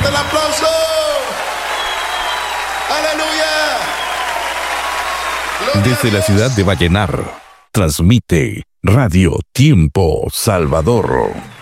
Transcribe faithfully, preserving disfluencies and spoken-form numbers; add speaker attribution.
Speaker 1: fuerte el aplauso. ¡Aleluya!
Speaker 2: Desde la ciudad de Vallenar, transmite Radio Tiempo Salvador.